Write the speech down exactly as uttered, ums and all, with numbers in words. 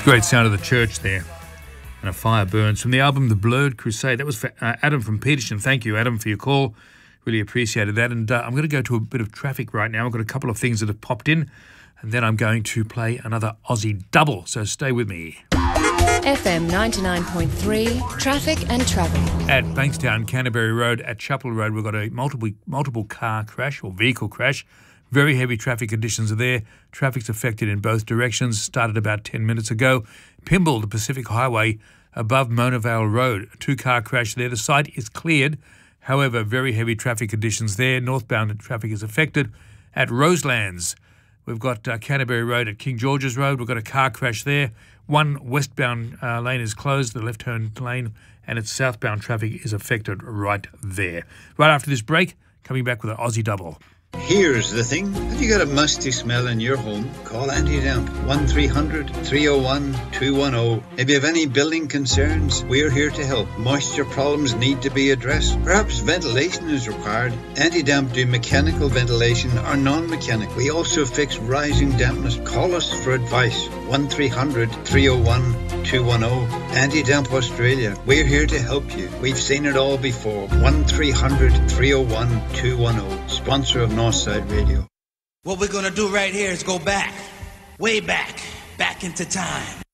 Great sound of the church there. And a fire burns from the album The Blurred Crusade. That was for uh, Adam from Petersham. Thank you, Adam, for your call. Really appreciated that. And uh, I'm going to go to a bit of traffic right now. I've got a couple of things that have popped in. And then I'm going to play another Aussie double. So stay with me. F M ninety-nine point three, traffic and travel. At Bankstown, Canterbury Road, at Chapel Road, we've got a multiple multiple car crash or vehicle crash. Very heavy traffic conditions are there. Traffic's affected in both directions. Started about ten minutes ago. Pymble, the Pacific Highway, above Mona Vale Road. A two-car crash there. The site is cleared. However, very heavy traffic conditions there. Northbound traffic is affected. At Roselands, we've got uh, Canterbury Road at King George's Road. We've got a car crash there. One westbound uh, lane is closed, the left-hand lane, and its southbound traffic is affected right there. Right after this break, coming back with an Aussie double. Here's the thing. Have you got a musty smell in your home? Call Anti-Damp. one three hundred, three oh one, two one oh. If you have any building concerns, we're here to help. Moisture problems need to be addressed. Perhaps ventilation is required. Anti-Damp do mechanical ventilation or non-mechanical. We also fix rising dampness. Call us for advice. one three hundred, three oh one, two one oh. Anti-Damp Australia. We're here to help you. We've seen it all before. one three hundred, three oh one, two one oh. Sponsor of Northside Radio. What we're gonna do right here is go back, way back, back into time.